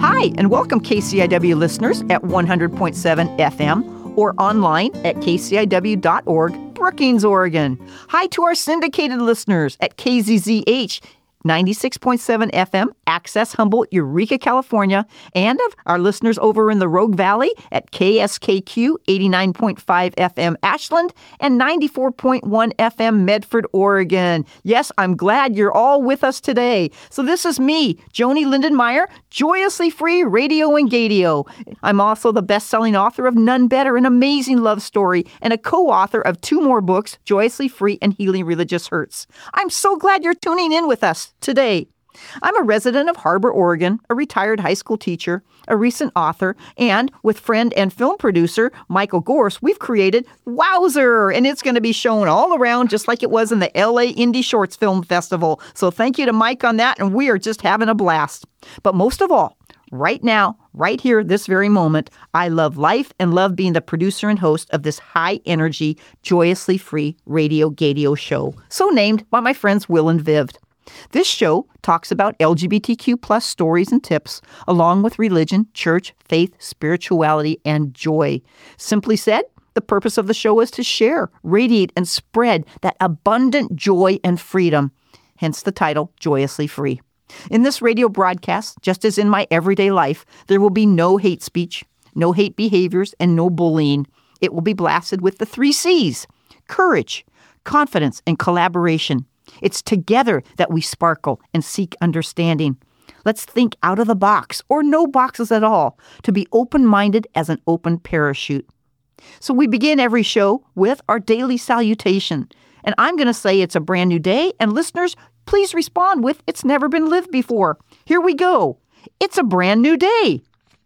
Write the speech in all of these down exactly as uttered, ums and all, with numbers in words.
Hi, and welcome K C I W listeners at one hundred point seven F M or online at k c i w dot org, Brookings, Oregon. Hi to our syndicated listeners at K Z Z H ninety-six point seven F M, Access Humboldt, Eureka, California, and of our listeners over in the Rogue Valley at K S K Q eighty-nine point five F M, Ashland, and ninety-four point one F M, Medford, Oregon. Yes, I'm glad you're all with us today. So this is me, Joni Lindenmeyer, Joyously Free Radio and Gadio. I'm also the best-selling author of None Better, an amazing love story, and a co-author of two more books, Joyously Free and Healing Religious Hurts. I'm so glad you're tuning in with us today. I'm a resident of Harbor, Oregon, a retired high school teacher, a recent author, and with friend and film producer Michael Gorse, we've created Wowzer, and it's going to be shown all around just like it was in the L A Indie Shorts Film Festival. So thank you to Mike on that, and we are just having a blast. But most of all, right now, right here, this very moment, I love life and love being the producer and host of this high-energy, joyously free Radio Gadio show, so named by my friends Will and Viv. This show talks about L G B T Q plus stories and tips, along with religion, church, faith, spirituality, and joy. Simply said, the purpose of the show is to share, radiate, and spread that abundant joy and freedom, hence the title, Joyously Free. In this radio broadcast, just as in my everyday life, there will be no hate speech, no hate behaviors, and no bullying. It will be blasted with the three C's: courage, confidence, and collaboration. It's together that we sparkle and seek understanding. Let's think out of the box, or no boxes at all, to be open-minded as an open parachute. So we begin every show with our daily salutation. And I'm going to say it's a brand new day, and listeners, please respond with, it's never been lived before. Here we go. It's a brand new day.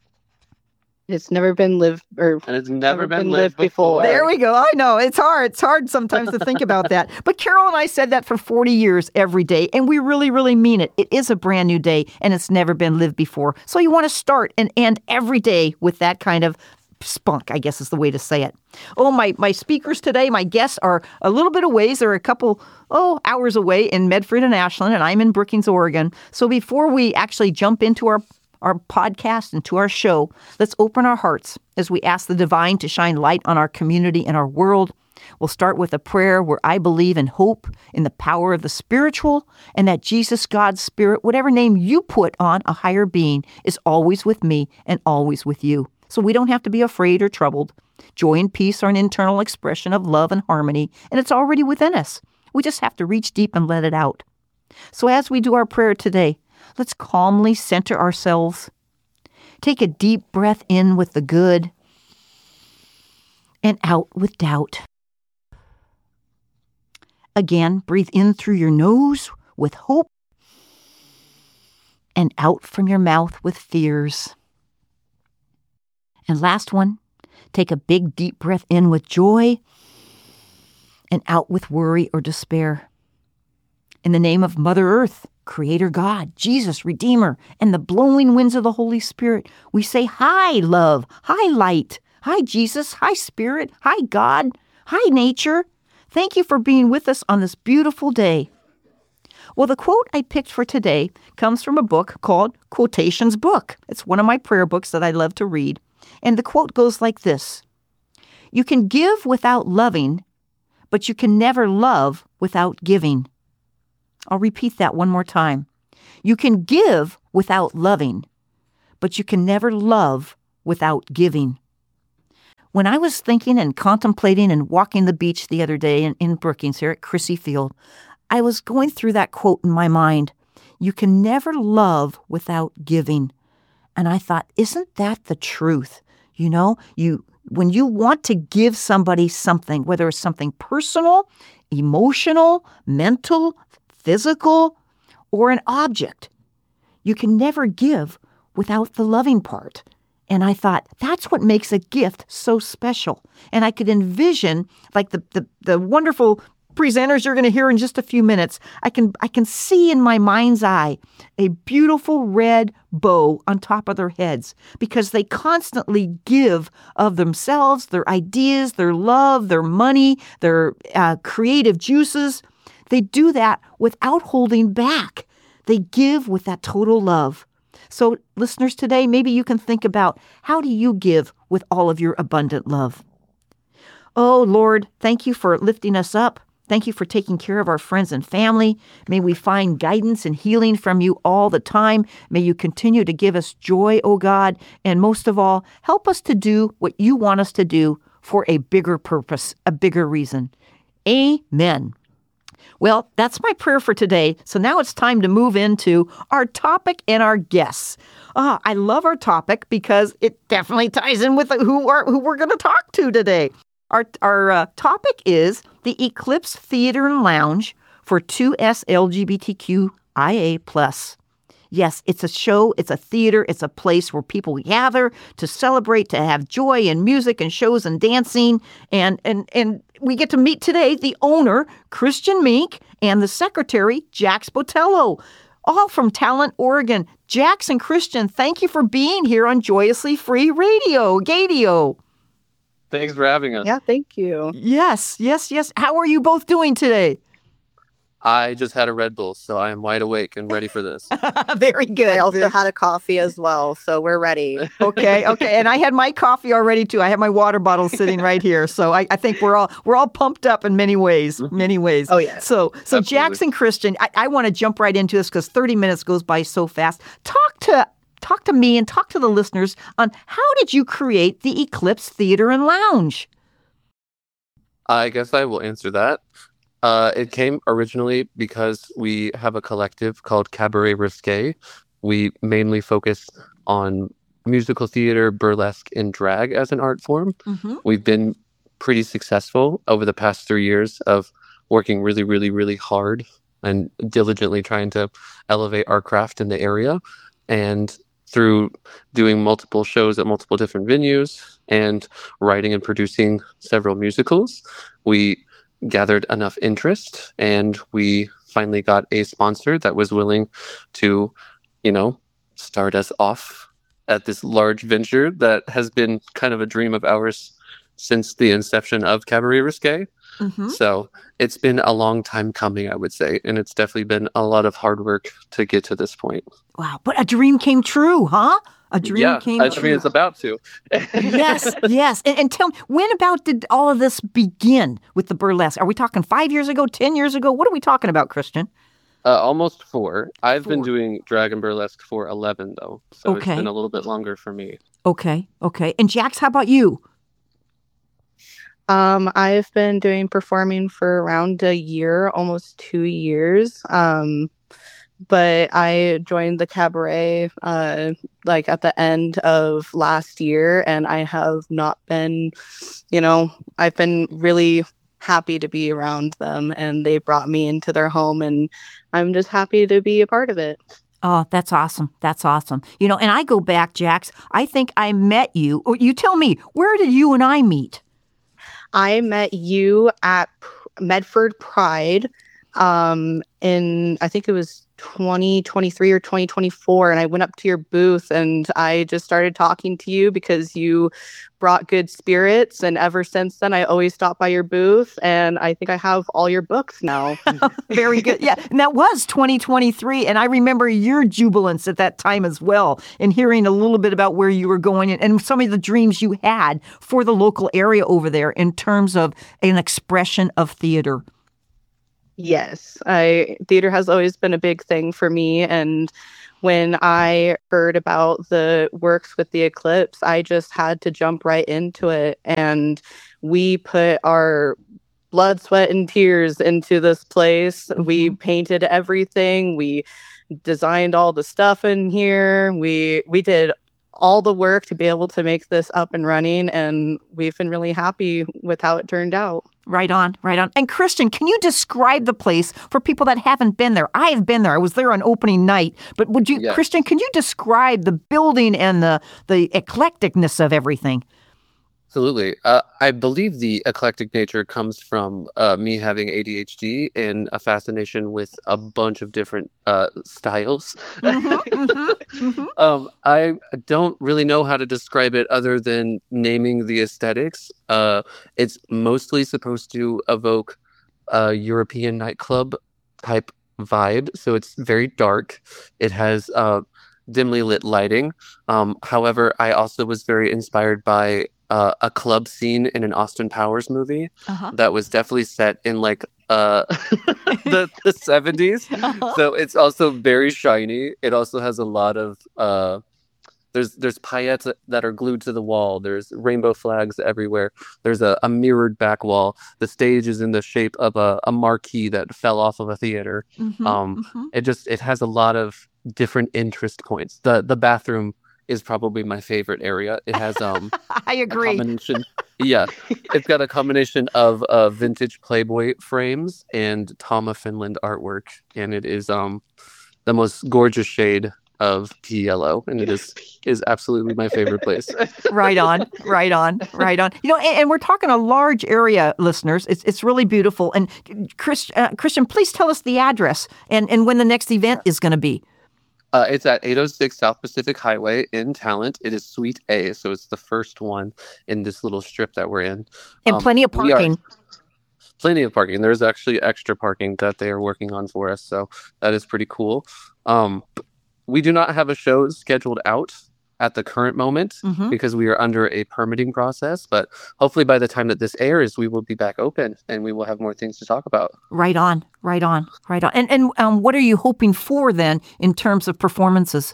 It's never been lived, or and it's never, never been, been lived, lived before. before. There we go. I know. It's hard. It's hard sometimes to think about that. But Carol and I said that for forty years every day, and we really, really mean it. It is a brand new day, and it's never been lived before. So you want to start and end every day with that kind of spunk, I guess is the way to say it. Oh, my, my speakers today, my guests are a little bit away. They're a couple, oh, hours away in Medford and Ashland, and I'm in Brookings, Oregon. So before we actually jump into our our podcast and to our show, let's open our hearts as we ask the divine to shine light on our community and our world. We'll start with a prayer where I believe in hope, in the power of the spiritual, and that Jesus, God's Spirit, whatever name you put on a higher being, is always with me and always with you. So we don't have to be afraid or troubled. Joy and peace are an internal expression of love and harmony, and it's already within us. We just have to reach deep and let it out. So as we do our prayer today, let's calmly center ourselves. Take a deep breath in with the good and out with doubt. Again, breathe in through your nose with hope and out from your mouth with fears. And last one, take a big deep breath in with joy and out with worry or despair. In the name of Mother Earth, Creator God, Jesus, Redeemer, and the blowing winds of the Holy Spirit, we say, hi, love, hi, light, hi, Jesus, hi, Spirit, hi, God, hi, nature. Thank you for being with us on this beautiful day. Well, the quote I picked for today comes from a book called Quotations Book. It's one of my prayer books that I love to read. And the quote goes like this: you can give without loving, but you can never love without giving. I'll repeat that one more time. You can give without loving, but you can never love without giving. When I was thinking and contemplating and walking the beach the other day in, in Brookings here at Crissy Field, I was going through that quote in my mind. You can never love without giving. And I thought, isn't that the truth? You know, you when you want to give somebody something, whether it's something personal, emotional, mental, physical, or an object, you can never give without the loving part. And I thought, that's what makes a gift so special. And I could envision, like the the, the wonderful presenters you're going to hear in just a few minutes, I can I can see in my mind's eye a beautiful red bow on top of their heads because they constantly give of themselves, their ideas, their love, their money, their uh, creative juices. They do that without holding back. They give with that total love. So, listeners, today, maybe you can think about, how do you give with all of your abundant love? Oh, Lord, thank you for lifting us up. Thank you for taking care of our friends and family. May we find guidance and healing from you all the time. May you continue to give us joy, oh God. And most of all, help us to do what you want us to do for a bigger purpose, a bigger reason. Amen. Well, that's my prayer for today. So now it's time to move into our topic and our guests. Ah, I love our topic because it definitely ties in with who, are, who we're going to talk to today. Our, our uh, topic is the Eclipse Theater and Lounge for two S L G B T Q I A plus. Yes, it's a show, it's a theater, it's a place where people gather to celebrate, to have joy and music and shows and dancing. And and and we get to meet today the owner, Christian Meek, and the secretary, Jax Botello, all from Talent, Oregon. Jax and Christian, thank you for being here on Joyously Free Radio, Gadio. Thanks for having us. Yeah, thank you. Yes, yes, yes. How are you both doing today? I just had a Red Bull, so I am wide awake and ready for this. Very good. I also had a coffee as well, so we're ready. Okay, okay. And I had my coffee already too. I have my water bottle sitting right here. So I, I think we're all we're all pumped up in many ways. Many ways. Oh yeah. So so Absolutely. Jax and Christian, I, I want to jump right into this because thirty minutes goes by so fast. Talk to talk to me and talk to the listeners on, how did you create the Eclipse Theater and Lounge? I guess I will answer that. Uh, it came originally because we have a collective called Cabaret Risque. We mainly focus on musical theater, burlesque, and drag as an art form. Mm-hmm. We've been pretty successful over the past three years of working really, really, really hard and diligently trying to elevate our craft in the area. And through doing multiple shows at multiple different venues and writing and producing several musicals, we gathered enough interest and we finally got a sponsor that was willing to, you know, start us off at this large venture that has been kind of a dream of ours since the inception of Cabaret Risque. Mm-hmm. So it's been a long time coming, I would say, and it's definitely been a lot of hard work to get to this point. Wow. But a dream came true, huh? A dream yeah, came I true. mean, it's about to. Yes, yes. And, and tell me, when about did all of this begin with the burlesque? Are we talking five years ago, ten years ago? What are we talking about, Christian? Uh, almost four. I've Four. been doing drag and burlesque for eleven, though. So Okay. It's been a little bit longer for me. Okay, okay. And Jax, how about you? Um, I've been doing performing for around a year, almost two years. Um, but I joined the cabaret uh, like at the end of last year, and I have not been, you know, I've been really happy to be around them, and they brought me into their home, and I'm just happy to be a part of it. Oh, that's awesome. That's awesome. You know, and I go back, Jax, I think I met you, or you tell me, where did you and I meet? I met you at P- Medford Pride um, in, I think it was twenty twenty-three or twenty twenty-four. And I went up to your booth and I just started talking to you because you brought good spirits. And ever since then, I always stop by your booth. And I think I have all your books now. Very good. Yeah. And that was twenty twenty-three. And I remember your jubilance at that time as well, and hearing a little bit about where you were going and, and some of the dreams you had for the local area over there in terms of an expression of theater. Yes, I theater has always been a big thing for me, and when I heard about the works with the Eclipse, I just had to jump right into it, and we put our blood, sweat, and tears into this place. Mm-hmm. We painted everything, we designed all the stuff in here, we we did all the work to be able to make this up and running, and we've been really happy with how it turned out. Right on, right on. And Christian, can you describe the place for people that haven't been there? I have been there. I was there on opening night. But would you, Yes. Christian, can you describe the building and the, the eclecticness of everything? Absolutely. Uh, I believe the eclectic nature comes from uh, me having A D H D and a fascination with a bunch of different uh, styles. Mm-hmm, mm-hmm, mm-hmm. um, I don't really know how to describe it other than naming the aesthetics. Uh, it's mostly supposed to evoke a European nightclub type vibe. So it's very dark. It has uh, dimly lit lighting. Um, however, I also was very inspired by uh, a club scene in an Austin Powers movie Uh-huh. that was definitely set in like uh, the the seventies. Uh-huh. So it's also very shiny. It also has a lot of uh, there's there's paillettes that are glued to the wall. There's rainbow flags everywhere. There's a, a mirrored back wall. The stage is in the shape of a, a marquee that fell off of a theater. Mhm, Um, mhm. it just it has a lot of different interest points. The the bathroom is probably my favorite area. It has um I a agree. combination. Yeah, it's got a combination of uh, vintage Playboy frames and Tom of Finland artwork, and it is um the most gorgeous shade of pea yellow, and it is is absolutely my favorite place. Right on, right on, right on. You know, and, and we're talking a large area, listeners. It's it's really beautiful. And Chris, uh, Christian, please tell us the address and, and when the next event is going to be. Uh, it's at eight oh six South Pacific Highway in Talent. It is Suite A, so it's the first one in this little strip that we're in. And Um, plenty of we are- parking. Plenty of parking. There's actually extra parking that they are working on for us, so that is pretty cool. Um, we do not have a show scheduled out at the current moment Mhm. because we are under a permitting process, but hopefully by the time that this airs, we will be back open and we will have more things to talk about. Right on, right on, right on. And and um, what are you hoping for then in terms of performances?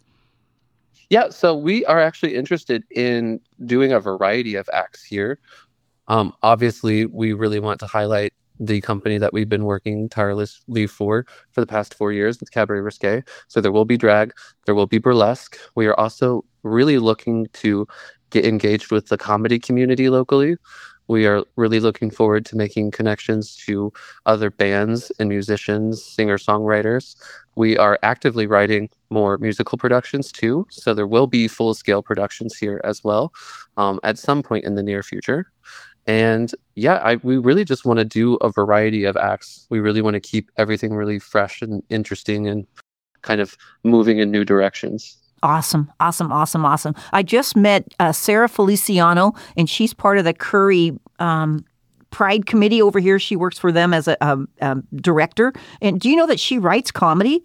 Yeah, so we are actually interested in doing a variety of acts here. Um, obviously, we really want to highlight the company that we've been working tirelessly for for the past four years with Cabaret Risque. So there will be drag, there will be burlesque. We are also really looking to get engaged with the comedy community locally. We are really looking forward to making connections to other bands and musicians, singer-songwriters. We are actively writing more musical productions too, so there will be full-scale productions here as well um, at some point in the near future. And yeah, I we really just want to do a variety of acts. We really want to keep everything really fresh and interesting and kind of moving in new directions. Awesome, awesome, awesome, awesome. I just met uh, Sarah Feliciano, and she's part of the Curry um, Pride Committee over here. She works for them as a um, um, director. And do you know that she writes comedy?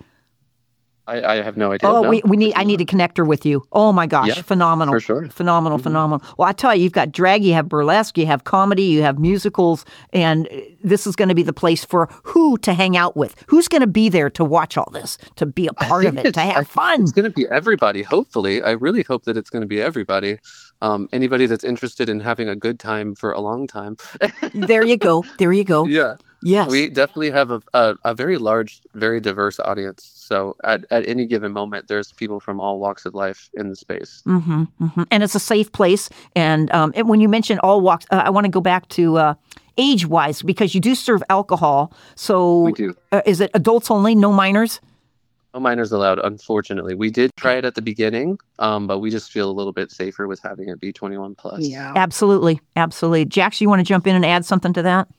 I, I have no idea. Oh, no. we, we need. I need to connect her with you. Oh my gosh, Yeah, phenomenal, for sure. phenomenal, Mhm. phenomenal. Well, I tell you, you've got drag, you have burlesque, you have comedy, you have musicals, and this is going to be the place for who to hang out with. Who's going to be there to watch all this, to be a I part of think it, to it's- I have think fun? It's going to be everybody, hopefully. I really hope that it's going to be everybody. Um, anybody that's interested in having a good time for a long time. There you go. There you go. Yeah. Yes. We definitely have a, a, a very large, very diverse audience. So at, at any given moment, there's people from all walks of life in the space. hmm hmm And it's a safe place. And, um, and when you mention all walks, uh, I want to go back to uh, age-wise because you do serve alcohol. So We do. uh, is it adults only, no minors? No minors allowed, unfortunately. We did try it at the beginning, um, but we just feel a little bit safer with having it be twenty-one plus. Yeah. Absolutely, absolutely. Jax, you want to jump in and add something to that?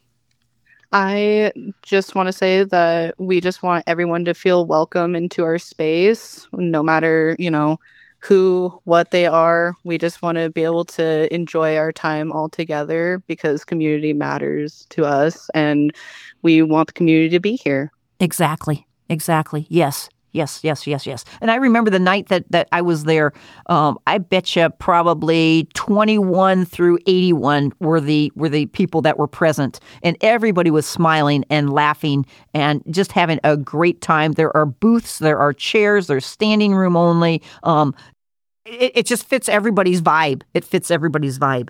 I just want to say that we just want everyone to feel welcome into our space, no matter, you know, who, what they are. We just want to be able to enjoy our time all together because community matters to us and we want the community to be here. Exactly, exactly. Yes, yes, yes, yes, yes. And I remember the night that, that I was there, um, I bet you probably twenty-one through eighty-one were the were the people that were present. And everybody was smiling and laughing and just having a great time. There are booths, there are chairs, there's standing room only. Um, it, it just fits everybody's vibe. It fits everybody's vibe.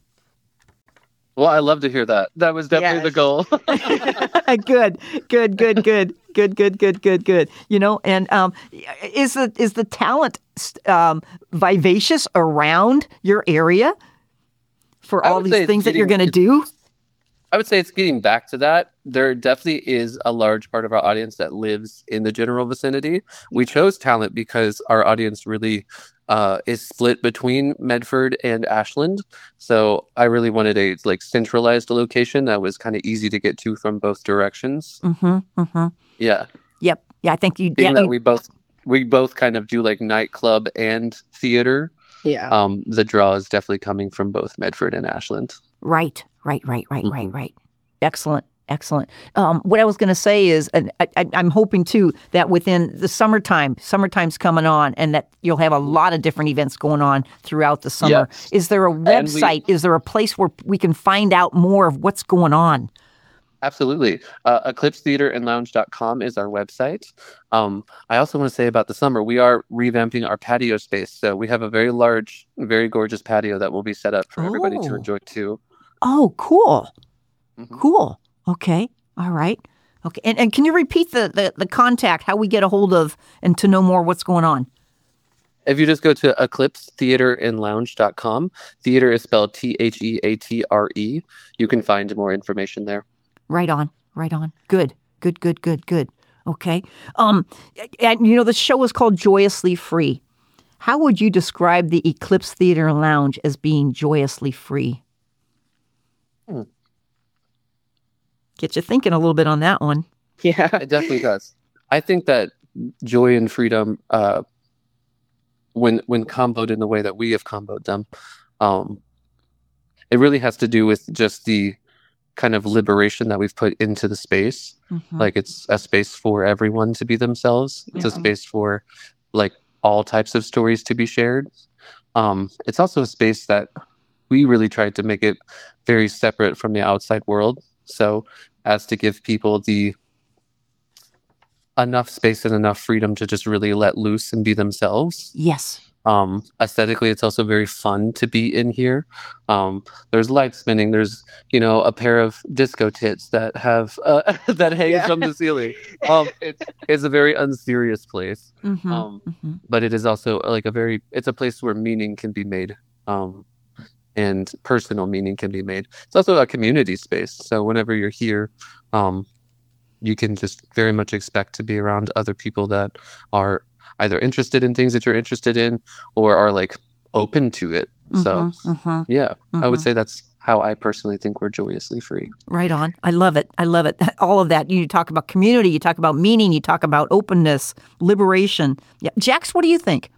Well, I love to hear that. That was definitely the Yes. goal. good, good, good, good, good, good, good, good, good. You know, and um, is the is the talent um, vivacious around your area for I all would these say it's things that you're going getting- to do? I would say it's getting back to that. There definitely is a large part of our audience that lives in the general vicinity. We chose Talent because our audience really uh, is split between Medford and Ashland. So I really wanted a like centralized location that was kind of easy to get to from both directions. Mm-hmm. Mm-hmm. Yeah, Yep. Yeah, I think you. being Yeah, that you- we both we both kind of do like nightclub and theater. Yeah. Um, the draw is definitely coming from both Medford and Ashland. right, right, right, right, right, Mhm. right. Excellent, Excellent. Um, what I was going to say is, and I, I, I'm hoping too that within the summertime, summertime's coming on, and that you'll have a lot of different events going on throughout the summer. Yes. Is there a website? We, is there a place where we can find out more of what's going on? Absolutely. Uh, eclipse theater and lounge dot com is our website. Um, I also want to say about the summer, we are revamping our patio space. So we have a very large, very gorgeous patio that will be set up for oh. everybody to enjoy too. Oh, cool. Mm-hmm. Cool. Okay. All right. Okay. And and can you repeat the, the, the contact, how we get a hold of and to know more what's going on? If you just go to eclipse theater and lounge dot com, theater is spelled T H E A T R E. You can find more information there. Right on. Right on. Good. Good, good, good, good. Okay. Um, and you know, the show is called Joyously Free. How would you describe the Eclipse Theater and Lounge as being joyously free? Hmm. Get you thinking a little bit on that one. Yeah, it definitely does. I think that joy and freedom, uh, when when comboed in the way that we have comboed them, um, it really has to do with just the kind of liberation that we've put into the space. Mm-hmm. Like it's a space for everyone to be themselves. It's yeah. a space for like all types of stories to be shared. Um, it's also a space that we really tried to make it very separate from the outside world. So as to give people the enough space and enough freedom to just really let loose and be themselves. Yes. Um, aesthetically, it's also very fun to be in here. Um, there's light spinning. There's, you know, a pair of disco tits that have uh, that hangs yeah. from the ceiling. Um, it's it's a very unserious place, mm-hmm, um, mm-hmm. but it is also like a very. It's a place where meaning can be made, um, and personal meaning can be made. It's also a community space. So whenever you're here, um, you can just very much expect to be around other people that are either interested in things that you're interested in or are like open to it. Mm-hmm, so mm-hmm, yeah, mm-hmm. I would say that's how I personally think we're joyously free. Right on. I love it. I love it. All of that. You talk about community, you talk about meaning, you talk about openness, liberation. Yeah. Jax, what do you think?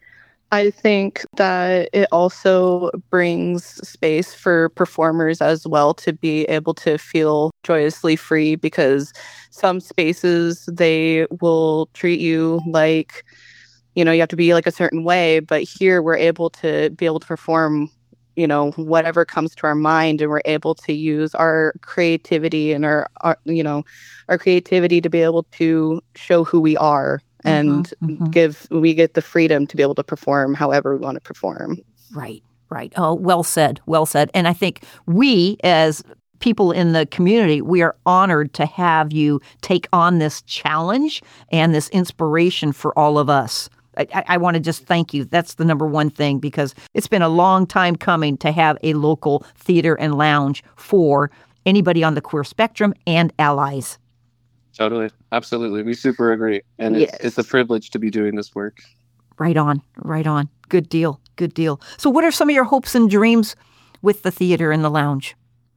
I think that it also brings space for performers as well to be able to feel joyously free, because some spaces, they will treat you like, you know, you have to be like a certain way. But here we're able to be able to perform, you know, whatever comes to our mind, and we're able to use our creativity and our, our you know, our creativity to be able to show who we are. And mm-hmm, mm-hmm. give we get the freedom to be able to perform however we want to perform. Right, right. Oh, well said, well said. And I think we, as people in the community, we are honored to have you take on this challenge and this inspiration for all of us. I, I, I want to just thank you. That's the number one thing, because it's been a long time coming to have a local theater and lounge for anybody on the queer spectrum and allies. Totally. Absolutely. We super agree. And yes. it's, it's a privilege to be doing this work. Right on. Right on. Good deal. Good deal. So what are some of your hopes and dreams with the theater and the lounge?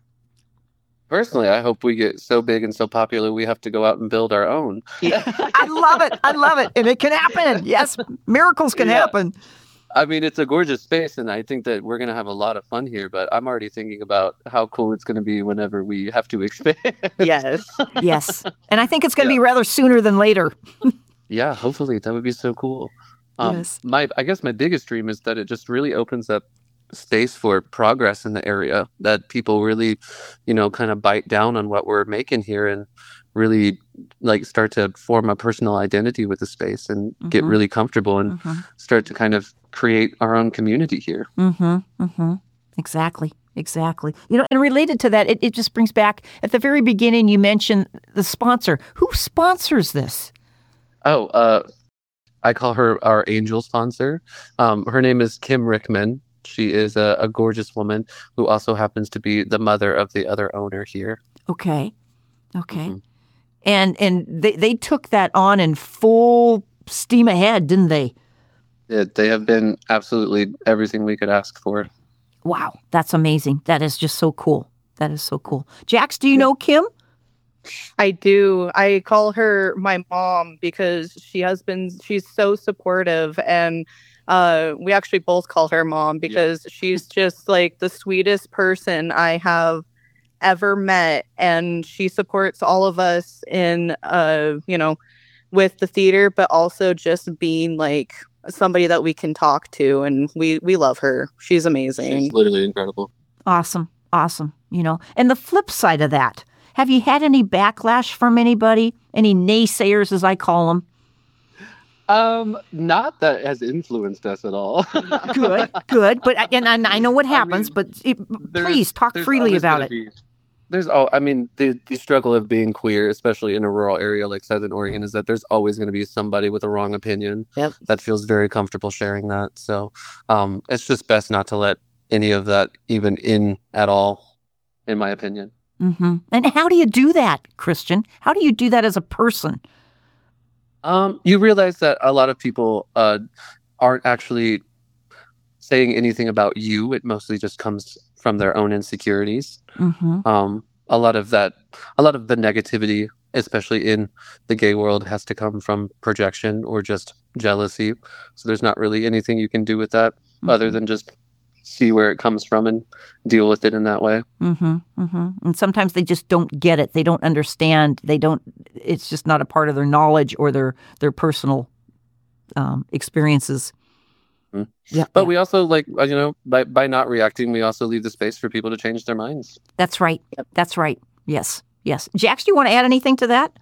Personally, I hope we get so big and so popular we have to go out and build our own. Yeah. I love it. I love it. And it can happen. Yes. Miracles can yeah. happen. I mean, it's a gorgeous space, and I think that we're going to have a lot of fun here, but I'm already thinking about how cool it's going to be whenever we have to expand. Yes. Yes. And I think it's going to yeah. be rather sooner than later. Yeah, hopefully. That would be so cool. Um, yes. My, I guess my biggest dream is that it just really opens up space for progress in the area, that people really, you know, kind of bite down on what we're making here and really like start to form a personal identity with the space and mm-hmm. get really comfortable and mm-hmm. start to kind of create our own community here. Mm-hmm. Mm-hmm. Exactly. Exactly. You know, and related to that, it, it just brings back, at the very beginning, you mentioned the sponsor. Who sponsors this? Oh, uh, I call her our angel sponsor. Um, her name is Kim Rickman. She is a, a gorgeous woman who also happens to be the mother of the other owner here. Okay. Okay. Mm-hmm. And and they, they took that on in full steam ahead, didn't they? Yeah, they have been absolutely everything we could ask for. Wow, that's amazing. That is just so cool. That is so cool. Jax, do you yeah. know Kim? I do. I call her my mom because she has been, she's so supportive, and uh, we actually both call her mom because yeah. she's just like the sweetest person I have ever met, and she supports all of us in, uh, you know, with the theater, but also just being like somebody that we can talk to, and we we love her. She's amazing. She's literally incredible. Awesome. Awesome. You know, and the flip side of that, have you had any backlash from anybody? Any naysayers, as I call them? Um, not that has influenced us at all. Good, good. But and, and I know what happens, I mean, but it, please talk freely always about gonna it. Be, there's all. I mean, the the struggle of being queer, especially in a rural area like Southern Oregon, is that there's always going to be somebody with a wrong opinion Yep. that feels very comfortable sharing that. So, um, it's just best not to let any of that even in at all, in my opinion. Mm-hmm. And how do you do that, Christian? How do you do that as a person? Um, you realize that a lot of people uh, aren't actually saying anything about you. It mostly just comes from their own insecurities. Mm-hmm. Um, a lot of that, a lot of the negativity, especially in the gay world, has to come from projection or just jealousy. So there's not really anything you can do with that Mm-hmm. other than just see where it comes from and deal with it in that way. Mm-hmm. Mm-hmm. And sometimes they just don't get it. They don't understand. They don't. It's just not a part of their knowledge or their their personal um, experiences. Mhm. Yeah, But yeah. we also, like, uh, you know, by, by not reacting, we also leave the space for people to change their minds. That's right. That's right. Yes. Yes. Jax, do you want to add anything to that?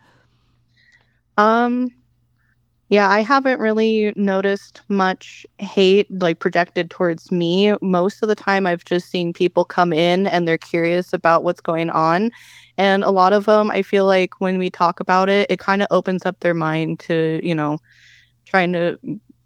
Um, yeah, I haven't really noticed much hate like projected towards me. Most of the time, I've just seen people come in and they're curious about what's going on. And a lot of them, I feel like when we talk about it, it kind of opens up their mind to, you know, trying to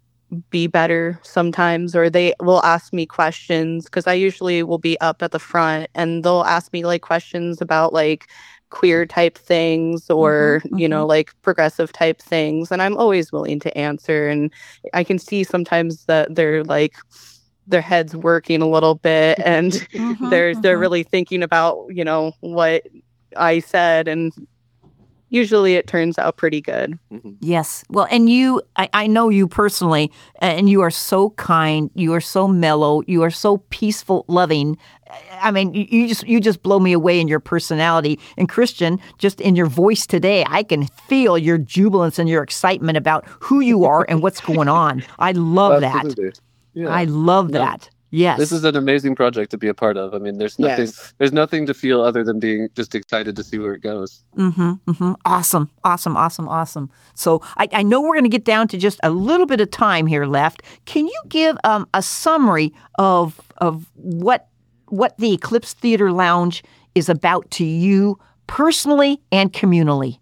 be better sometimes, or they will ask me questions because I usually will be up at the front and they'll ask me like questions about like queer type things or Mhm, you know like progressive type things, and I'm always willing to answer. And I can see sometimes that they're like their heads working a little bit and Mhm, they're they're mhm. really thinking about you know what I said, and usually it turns out pretty good. Yes. Well, and you, I, I know you personally, and you are so kind. You are so mellow. You are so peaceful, loving. I mean, you, you just you just blow me away in your personality. And Christian, just in your voice today, I can feel your jubilance and your excitement about who you are and what's going on. I love that. Absolutely. Yeah. I love No. that. Yes. This is an amazing project to be a part of. I mean, there's nothing Yes. there's nothing to feel other than being just excited to see where it goes. Mm-hmm, mm-hmm. Awesome, awesome, awesome, awesome. So I, I know we're going to get down to just a little bit of time here left. Can you give um, a summary of of what what the Eclipse Theater Lounge is about to you personally and communally?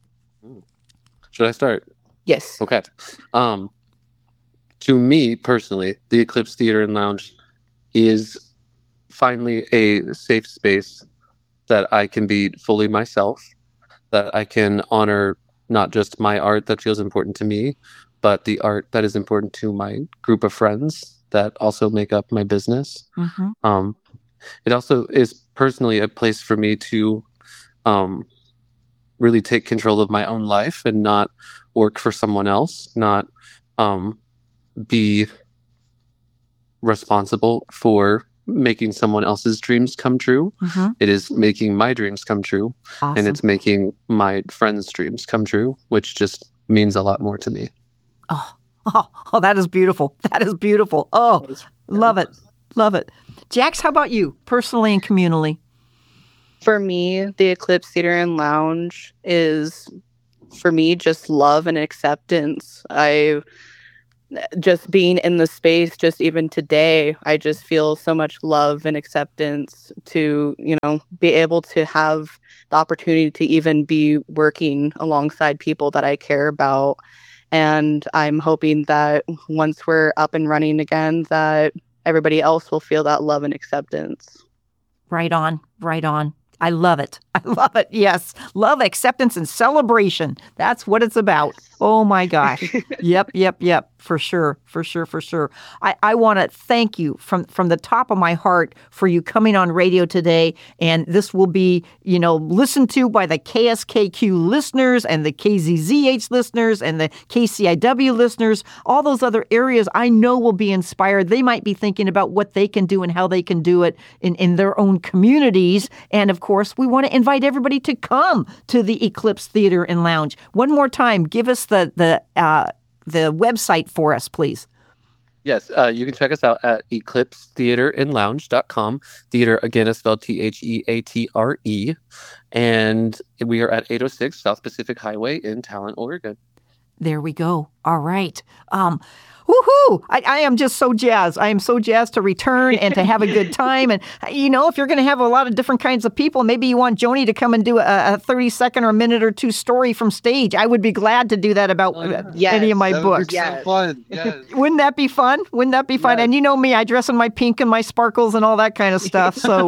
Should I start? Yes. Okay. Um, to me personally, the Eclipse Theater and Lounge is finally a safe space that I can be fully myself, that I can honor not just my art that feels important to me, but the art that is important to my group of friends that also make up my business. Mm-hmm. Um, it also is personally a place for me to um, really take control of my own life and not work for someone else, not um, be responsible for making someone else's dreams come true. Mm-hmm. It is making my dreams come true, Awesome. and it's making my friends' dreams come true, which just means a lot more to me. Oh, oh, oh, that is beautiful. That is beautiful. Oh, love it. Love it. Jax, how about you, personally and communally? For me, the Eclipse Theater and Lounge is, for me, just love and acceptance. I just being in the space, just even today, I just feel so much love and acceptance to, you know, be able to have the opportunity to even be working alongside people that I care about. And I'm hoping that once we're up and running again, that everybody else will feel that love and acceptance. Right on, right on. I love it. I love it. Yes. Love, acceptance, and celebration. That's what it's about. Oh my gosh. Yep, yep, yep. For sure, for sure, for sure. I, I want to thank you from, from the top of my heart for you coming on radio today. And this will be, you know, listened to by the K S K Q listeners and the K Z Z H listeners and the K C I W listeners. All those other areas I know will be inspired. They might be thinking about what they can do and how they can do it in, in their own communities. And of course, we want to invite everybody to come to the Eclipse Theater and Lounge. One more time, give us the, the, uh, the website for us, please. Yes, uh, you can check us out at eclipse theater and lounge dot com. Theater, again, is spelled T H E A T R E. And we are at eight oh six South Pacific Highway in Talent, Oregon. There we go. All right. Um, woohoo! I, I am just so jazzed. I am so jazzed to return and to have a good time. And, you know, if you're going to have a lot of different kinds of people, maybe you want Joni to come and do a, a thirty second or a minute or two story from stage. I would be glad to do that about Oh, yeah. Yes, any of my That books. would be Yes. so fun. Yes. Wouldn't that be fun? Wouldn't that be fun? Yes. And you know me, I dress in my pink and my sparkles and all that kind of stuff. So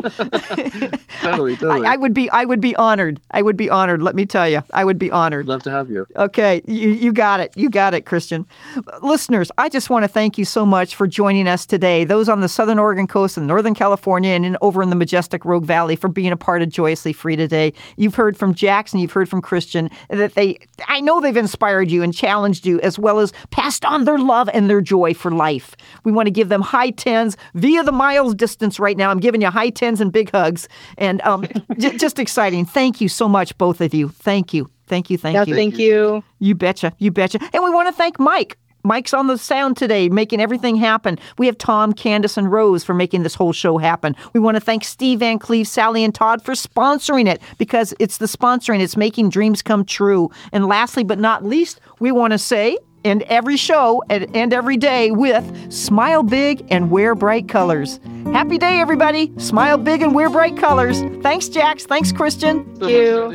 Totally, totally. I, I would be, I would be honored. I would be honored. Let me tell you, I would be honored. Love to have you. Okay, you, you got it. You got it, Christian. Listeners, I just want to thank you so much for joining us today. Those on the Southern Oregon coast and Northern California and in, over in the majestic Rogue Valley for being a part of Joyously Free today. You've heard from Jackson, you've heard from Christian, that they, I know they've inspired you and challenged you as well as passed on their love and their joy for life. We want to give them high tens via the miles distance right now. I'm giving you high tens and big hugs. And um, j- just exciting. Thank you so much, both of you. Thank you. Thank you. Thank Yeah, you. thank you. You betcha. You betcha. And we want to thank Mike. Mike's on the sound today, making everything happen. We have Tom, Candace, and Rose for making this whole show happen. We want to thank Steve Van Cleve, Sally, and Todd for sponsoring it, because it's the sponsoring. It's making dreams come true. And lastly, but not least, we want to say, end every show and, and every day with smile big and wear bright colors. Happy day, everybody. Smile big and wear bright colors. Thanks, Jax. Thanks, Christian. Thank you.